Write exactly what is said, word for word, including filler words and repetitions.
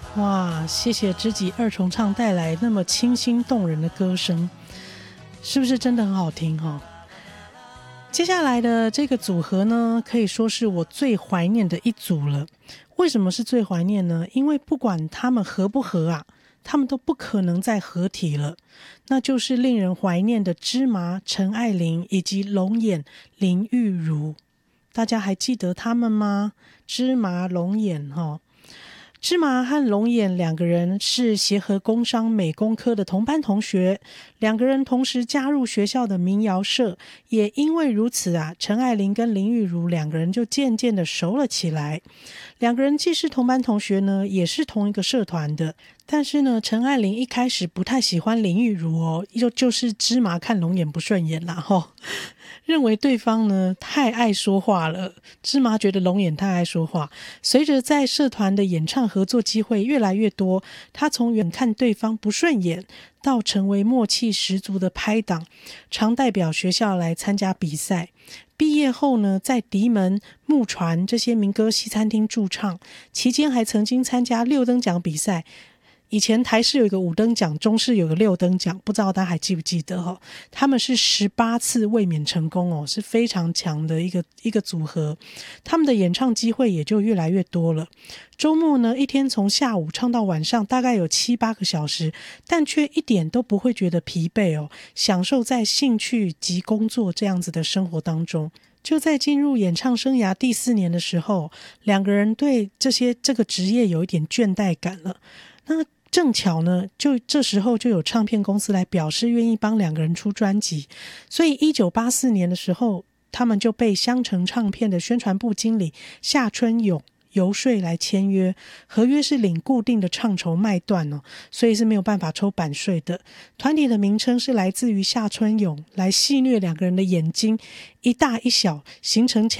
哇，谢谢知己二重唱带来那么清新动人的歌声，是不是真的很好听哦？接下来的这个组合呢，可以说是我最怀念的一组了。为什么是最怀念呢？因为不管他们合不合啊，他们都不可能再合体了。那就是令人怀念的芝麻陈爱玲以及龙眼林玉如。大家还记得他们吗？芝麻龙眼哈。芝麻和龙眼两个人是协和工商美工科的同班同学，两个人同时加入学校的民谣社，也因为如此啊，陈爱玲跟林玉如两个人就渐渐的熟了起来。两个人既是同班同学呢，也是同一个社团的。但是呢，陈爱玲一开始不太喜欢林玉如哦，就就是芝麻看龙眼不顺眼啦吼、哦，认为对方呢太爱说话了。芝麻觉得龙眼太爱说话。随着在社团的演唱合作机会越来越多，他从远看对方不顺眼，到成为默契十足的拍档，常代表学校来参加比赛。毕业后呢，在迪门、木船这些民歌西餐厅驻唱，期间还曾经参加六等奖比赛。以前台视有一个五等奖，中视有个六等奖，不知道大家还记不记得哦？他们是十八次卫冕成功哦，是非常强的一个一个组合。他们的演唱机会也就越来越多了。周末呢，一天从下午唱到晚上，大概有七八个小时，但却一点都不会觉得疲惫哦，享受在兴趣及工作这样子的生活当中。就在进入演唱生涯第四年的时候，两个人对这些这个职业有一点倦怠感了。那正巧呢，就这时候就有唱片公司来表示愿意帮两个人出专辑，所以一九八四年的时候，他们就被香城唱片的宣传部经理夏春勇游说来签约，合约是领固定的唱酬卖断哦，所以是没有办法抽版税的。团体的名称是来自于夏春勇，来戏谑两个人的眼睛一大一小，形成